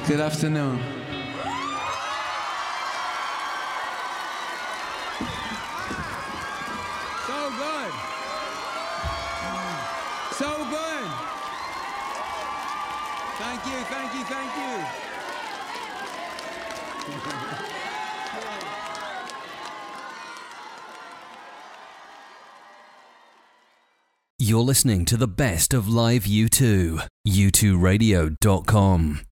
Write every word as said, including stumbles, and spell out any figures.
Good afternoon. So good. So good. Thank you, thank you, thank you. You're listening to the best of live U two. U two radio dot com.